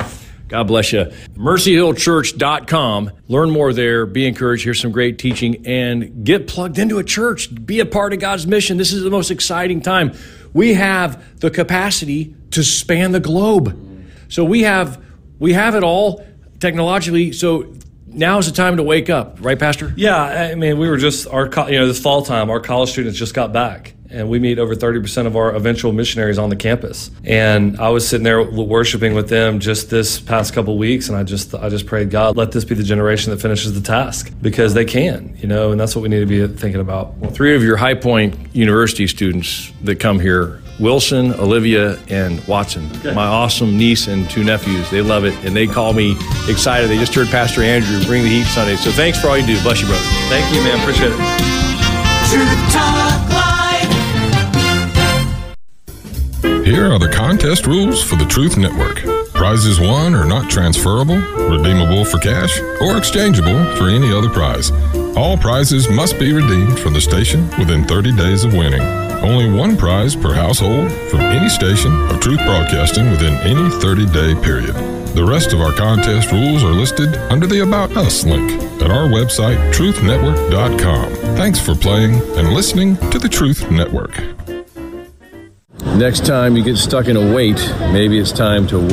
God bless you. MercyHillChurch.com. Learn more there. Be encouraged. Hear some great teaching and get plugged into a church. Be a part of God's mission. This is the most exciting time. We have the capacity to span the globe. So we have it all technologically. So now is the time to wake up, right, Pastor? Yeah, I mean, we were just this fall time. Our college students just got back. And we meet over 30% of our eventual missionaries on the campus. And I was sitting there worshiping with them just this past couple weeks, and I just prayed, God, let this be the generation that finishes the task, because they can, and that's what we need to be thinking about. Well, 3 of your High Point University students that come here, Wilson, Olivia, and Watson, my awesome niece and 2 nephews, they love it, and they call me excited. They just heard Pastor Andrew bring the heat Sunday. So thanks for all you do. Bless you, brother. Thank you, man. Appreciate it. Truth Talk Live. Here are the contest rules for the Truth Network. Prizes won are not transferable, redeemable for cash, or exchangeable for any other prize. All prizes must be redeemed from the station within 30 days of winning. Only one prize per household from any station of Truth Broadcasting within any 30-day period. The rest of our contest rules are listed under the About Us link at our website, truthnetwork.com. Thanks for playing and listening to the Truth Network. Next time you get stuck in a wait, maybe it's time to